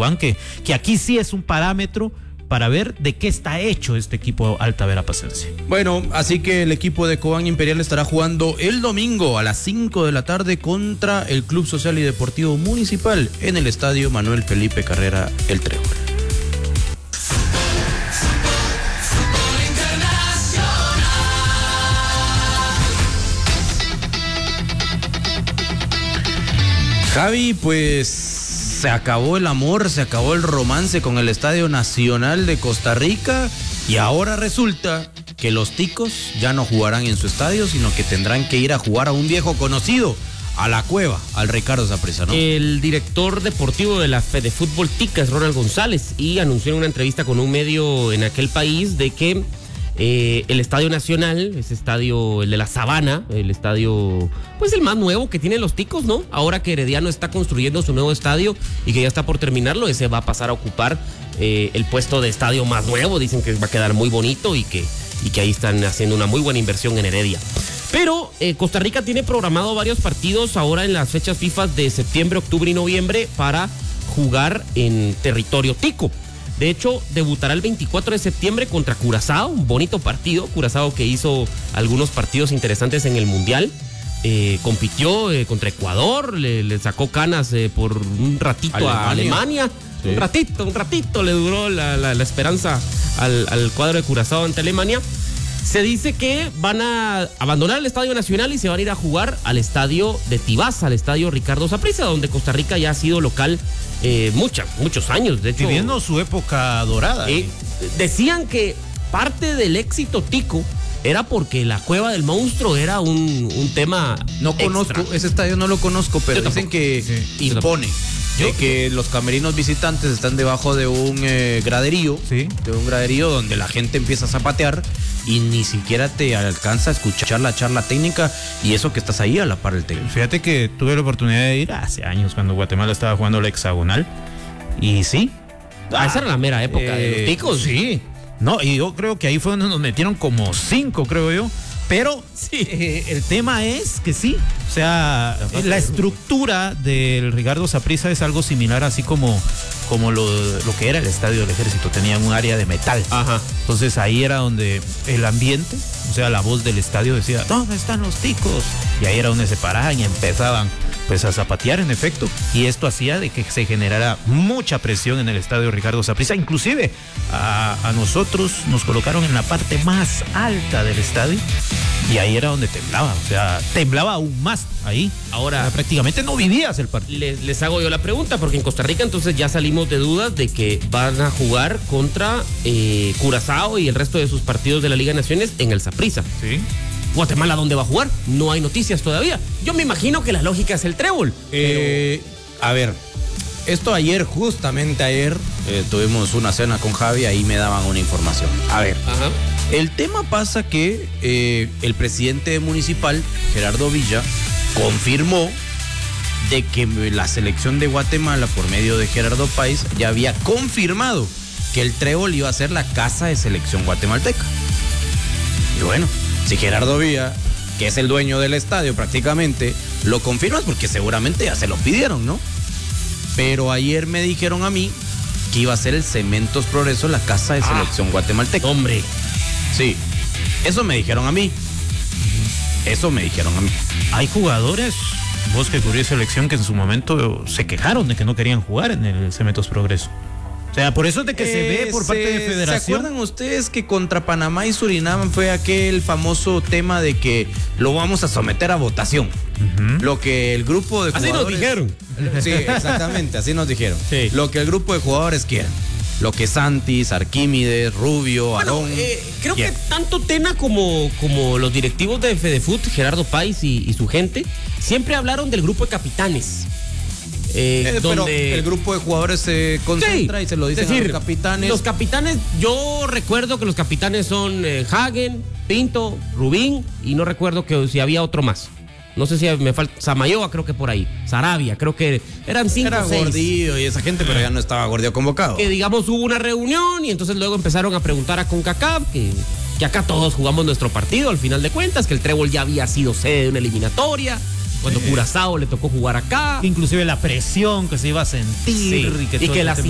Cobán, que aquí sí es un parámetro para ver de qué está hecho este equipo Alta Verapacense. Bueno, así que el equipo de Cobán Imperial estará jugando el domingo a las 5 de la tarde contra el Club Social y Deportivo Municipal en el estadio Manuel Felipe Carrera El Trébol. Javi, pues se acabó el amor, se acabó el romance con el Estadio Nacional de Costa Rica y ahora resulta que los ticos ya no jugarán en su estadio, sino que tendrán que ir a jugar a un viejo conocido, a la Cueva, al Ricardo Saprissa, ¿no? El director deportivo de la Fedefútbol Tica es Ronald González y anunció en una entrevista con un medio en aquel país de que el Estadio Nacional, ese estadio, el de la Sabana, el estadio, pues el más nuevo que tienen los ticos, ¿no? Ahora que Herediano está construyendo su nuevo estadio y que ya está por terminarlo, ese va a pasar a ocupar el puesto de estadio más nuevo. Dicen que va a quedar muy bonito y que ahí están haciendo una muy buena inversión en Heredia. Pero Costa Rica tiene programado varios partidos ahora en las fechas FIFA de septiembre, octubre y noviembre para jugar en territorio tico. De hecho, debutará el 24 de septiembre contra Curazao, un bonito partido. Curazao que hizo algunos partidos interesantes en el Mundial. Compitió contra Ecuador, le sacó canas por un ratito a Alemania. Sí. Un ratito le duró la esperanza al cuadro de Curazao ante Alemania. Se dice que van a abandonar el Estadio Nacional y se van a ir a jugar al estadio de Tibás, al estadio Ricardo Saprissa, donde Costa Rica ya ha sido local muchos años. De hecho, viviendo su época dorada. Decían que parte del éxito tico era porque la Cueva del Monstruo era un tema. No extra. conozco, ese estadio no lo conozco, pero yo dicen que impone. De que los camerinos visitantes están debajo de un graderío, ¿sí? De un graderío donde la gente empieza a zapatear y ni siquiera te alcanza a escuchar la charla técnica, y eso que estás ahí a la par del técnico. Fíjate que tuve la oportunidad de ir hace años cuando Guatemala estaba jugando la hexagonal y sí. Esa era la mera época de los ticos. Sí. No, y yo creo que ahí fue donde nos metieron como 5, creo yo. Pero sí, el tema es que sí, o sea, la estructura del Ricardo Saprissa es algo similar, así como lo que era el estadio del Ejército, tenía un área de metal. Ajá. Entonces ahí era donde el ambiente, o sea, la voz del estadio decía, ¿dónde están los ticos? Y ahí era donde se paraban y empezaban pues a zapatear, en efecto, y esto hacía de que se generara mucha presión en el estadio Ricardo Saprissa. Inclusive a nosotros nos colocaron en la parte más alta del estadio y ahí era donde temblaba, o sea, temblaba aún más ahí. Ahora, prácticamente no vivías el partido. Les hago yo la pregunta, porque en Costa Rica entonces ya salimos de dudas de que van a jugar contra Curazao y el resto de sus partidos de la Liga de Naciones en el Saprissa. Sí. Guatemala, ¿dónde va a jugar? No hay noticias todavía. Yo me imagino que la lógica es el Trébol. A ver, esto justamente ayer, tuvimos una cena con Javi, ahí me daban una información. A ver, ajá. El tema pasa que el presidente municipal, Gerardo Villa, confirmó de que la selección de Guatemala, por medio de Gerardo Páez, ya había confirmado que el Trébol iba a ser la casa de selección guatemalteca. Y bueno, si Gerardo Villa, que es el dueño del estadio prácticamente, lo confirma, es porque seguramente ya se lo pidieron, ¿no? Pero ayer me dijeron a mí que iba a ser el Cementos Progreso la casa de selección guatemalteca. Hombre. Sí, eso me dijeron a mí. Hay jugadores, vos que cubrís selección, que en su momento se quejaron de que no querían jugar en el Cementos Progreso. O sea, por eso es de que se ve por parte de Federación. ¿Se acuerdan ustedes que contra Panamá y Surinam fue aquel famoso tema de que lo vamos a someter a votación? Uh-huh. Lo que el grupo de jugadores... Así nos dijeron. Sí, exactamente, así nos dijeron. Sí. Lo que el grupo de jugadores quieren. Lo que Santis, Arquímedes, Rubio, Aarón... Creo que tanto Tena como los directivos de Fedefut, Gerardo Páez y su gente, siempre hablaron del grupo de capitanes. Pero el grupo de jugadores se concentra y se lo dicen a los capitanes. Los capitanes, yo recuerdo que los capitanes son Hagen, Pinto, Rubín, y no recuerdo que si había otro más. No sé si me falta Samayoa, creo que por ahí. Sarabia, creo que eran 5 o 6. Era Gordillo y esa gente, pero ya no estaba Gordillo convocado. Que digamos hubo una reunión y entonces luego empezaron a preguntar a CONCACAF que acá todos jugamos nuestro partido al final de cuentas, que el Trébol ya había sido sede de una eliminatoria. Cuando Curazao le tocó jugar acá. Inclusive la presión que se iba a sentir. Sí. Y que las